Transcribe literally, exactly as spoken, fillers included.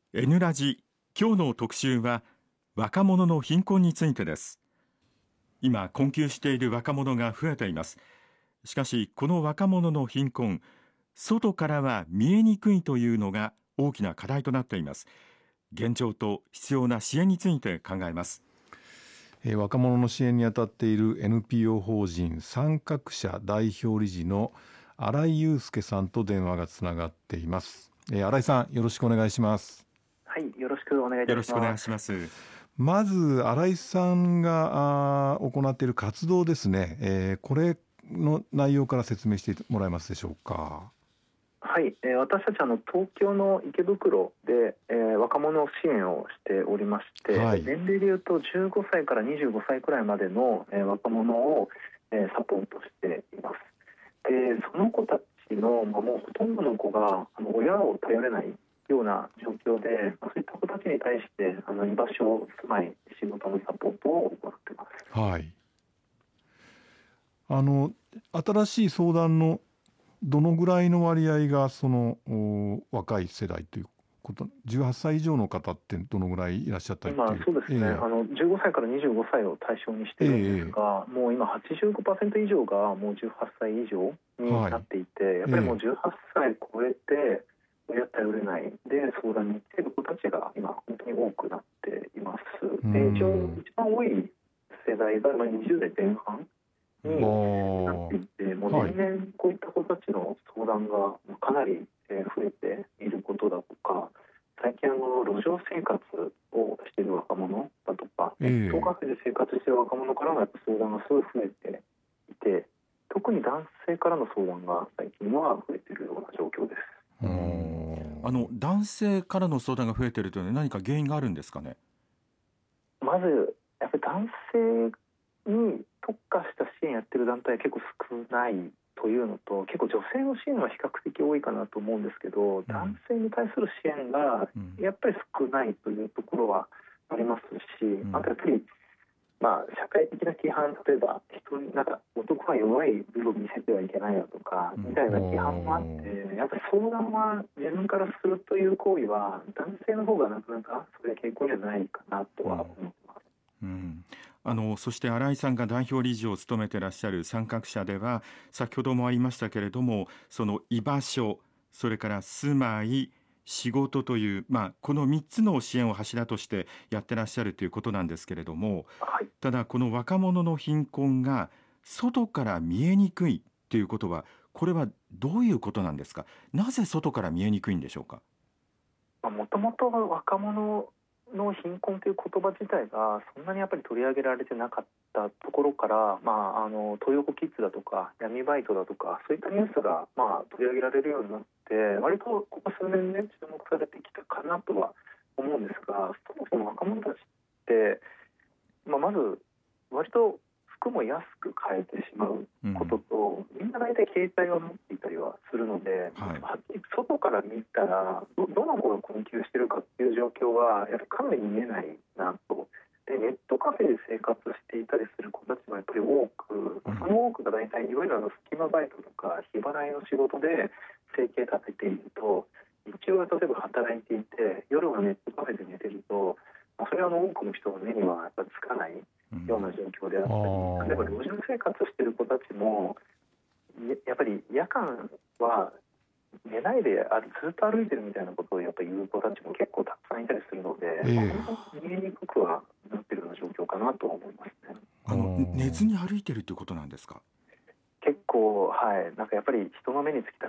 N ラジ、今日の特集は若者の貧困についてです。今困窮している若者が増えています。しかしこの若者の貧困、外からは見えにくいというのが大きな課題となっています。現状と必要な支援について考えます。 えー若者の支援に当たっている エヌピーオー 法人参画者代表理事の新井祐介さんと電話がつながっています。えー新井さん、よろしくお願いします。 はい、よろしくお願いいたよろしくお願いします。 します。 まず新井さんがあー行っている活動ですね、えーこれの内容から説明してもらえますでしょうか。 はい、えー私たちあの東京の池袋で、えー若者支援をしておりまして、 はい年齢でいうとじゅうごさいからにじゅうごさいくらいまでの、えー若者を、えーサポートしています。で、その子たちの、まあ、もうほとんどの子があの親を頼れないような状況で、まあ、そういった子たちに対してあの居場所、住まい、仕事のサポートを行っています。 はい。あの新しい相談のどのぐらいの割合がそのお若い世代ということ、じゅうはっさい以上の方ってどのぐらいいらっしゃったりって今いう。 そうですね、 ええあのじゅうごさいからにじゅうごさいを対象にしてるんですが、もう今はちじゅうごパーセント以上がもうじゅうはっさい以上になっていて、やっぱりもうじゅうはっさい超えて親頼れないで相談に行っている子たちが今本当に多くなっています。で、一応一番多い世代がまあにじゅう代前半になっていて、もうはい年々こういった子たちの相談がかなりえー増えていることだとか、最近あの路上生活をしている若者だとか、ネットカフェで生活している若者からのやっぱ相談がすごい増えていて、特に男性からの相談が最近は増えているような状況です。 うんあの男性からの相談が増えているというのは何か原因があるんですかね。 まずやっぱり男性に特化した支援やってる団体は結構少ないというのと、結構女性の支援は比較的多いかなと思うんですけど、男性に対する支援がやっぱり少ないというところはありますし、 んあとやっぱりまあ社会的な規範、例えば人になんか男は弱い部分を見せてはいけないよとかみたいな規範もあって、やっぱり相談は自分からするという行為は男性の方がなかなかそれ傾向にはないかなとは思ってます。 うんあのそして新井さんが代表理事を務めていらっしゃる参画者では、先ほどもありましたけれども、その居場所、それから住まい、仕事という、まあ、このみっつの支援を柱としてやってらっしゃるということなんですけれども、 はい、 ただこの若者の貧困が外から見えにくいということは、これはどういうことなんですか。なぜ外から見えにくいんでしょうか。 もともと若者の貧困という言葉自体がそんなにやっぱり取り上げられてなかったところから、まあ、あのトー横キッズだとか闇バイトだとかそういったニュースが、まあ、取り上げられるようになって割とここ数年で、ね、注目されてきたかなとは思うんですが、そもそも若者たちって、まあ、まず割と服も安く買えてしまうことと、うん、みんな大体携帯を持っていたりはするので、はい、外から見たら ど, どの子が困窮しているかっていう状況はやっぱりかなり見えないなと。で、ネットカフェで生活していたりする子たちもやっぱり多く、うん、その多くが大体いわゆるあの隙間バイトとか日払いの仕事で生計立てていると、日中は例えば働いていて夜はネットカフェで寝てると、まあ、それはあの多くの人の目にはやっぱりつかないような状況であったり、例えば路上生活している子たちもやっぱり夜間は寝ないであるずっと歩いてるみたいなことをやっぱり言う子たちも結構たくさんいたりするので、えー、本当に見えにくくはなっているような状況かなと思いますね。 あの寝ずに歩いてるということなんですか。 結構はい、なんかやっぱり人の目につきた